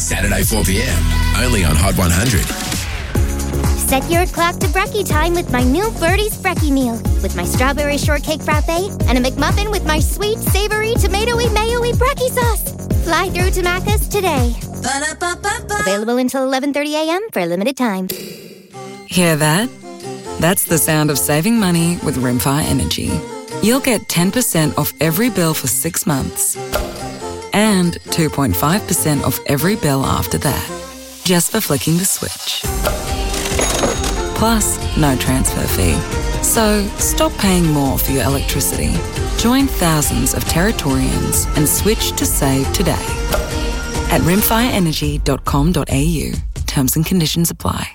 Saturday 4pm, only on Hot 100. Set your clock to brekkie time with my new Birdie's Brekkie meal. With my strawberry shortcake frappe and a McMuffin with my sweet, savoury, tomatoey, mayo-y brekkie sauce. Fly through to Macca's today. Ba-da-ba-ba-ba. Available until 11:30 a.m. for a limited time. Hear that? That's the sound of saving money with Rimfire Energy. You'll get 10% off every bill for 6 months. And 2.5% off every bill after that. Just for flicking the switch. Plus, no transfer fee. So, stop paying more for your electricity. Join thousands of Territorians and switch to save today. At rimfireenergy.com.au. Terms and conditions apply.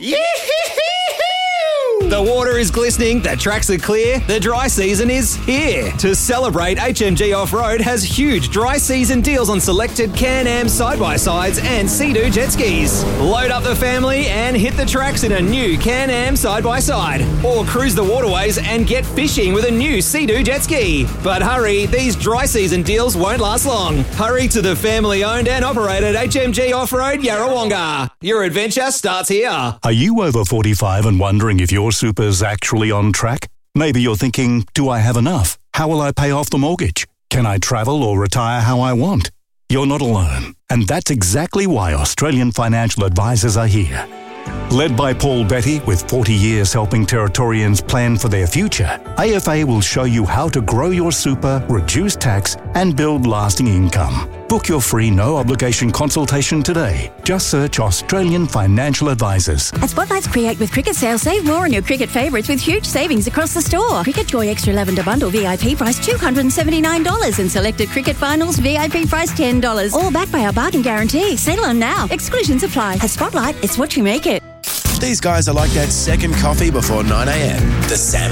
The water is glistening, the tracks are clear, the dry season is here. To celebrate, HMG Off-Road has huge dry season deals on selected Can-Am side-by-sides and Sea-Doo jet skis. Load up the family and hit the tracks in a new Can-Am side-by-side. Or cruise the waterways and get fishing with a new Sea-Doo jet ski. But hurry, these dry season deals won't last long. Hurry to the family-owned and operated HMG Off-Road Yarrawonga. Your adventure starts here. Are you over 45 and wondering if your super's actually on track? Maybe you're thinking, do I have enough? How will I pay off the mortgage? Can I travel or retire how I want? You're not alone. And that's exactly why Australian financial advisors are here. Led by Paul Betty, with 40 years helping Territorians plan for their future, AFA will show you how to grow your super, reduce tax, and build lasting income. Book your free no-obligation consultation today. Just search Australian Financial Advisors. At Spotlight's Create with Cricket sale, save more on your cricket favourites with huge savings across the store. Cricket Joy Extra Lavender Bundle VIP price $279 and selected cricket finals VIP price $10. All backed by our bargain guarantee. Sale on now. Exclusions apply. At Spotlight, it's what you make it. These guys are like that second coffee before 9am. The Sam